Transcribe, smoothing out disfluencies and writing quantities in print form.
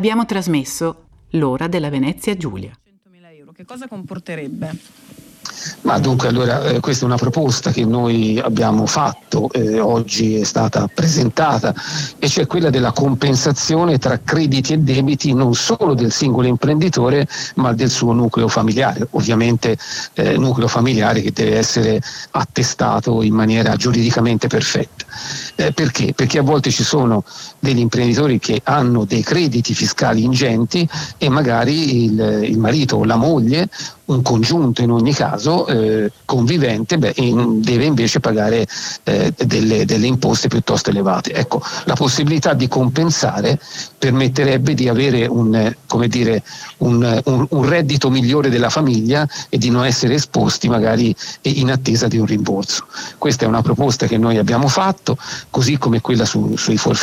abbiamo trasmesso L'ora della Venezia Giulia. 100.000 euro, che cosa comporterebbe? Ma dunque, allora, questa è una proposta che noi abbiamo fatto, oggi è stata presentata, e cioè quella della compensazione tra crediti e debiti non solo del singolo imprenditore ma del suo nucleo familiare, ovviamente nucleo familiare che deve essere attestato in maniera giuridicamente perfetta. Perché? Perché a volte ci sono degli imprenditori che hanno dei crediti fiscali ingenti e magari il marito o la moglie, un congiunto in ogni caso convivente, deve invece pagare delle imposte piuttosto elevate. Ecco, la possibilità di compensare permetterebbe di avere un reddito migliore della famiglia e di non essere esposti magari in attesa di un rimborso. Questa è una proposta che noi abbiamo fatto, così come quella sui forfetti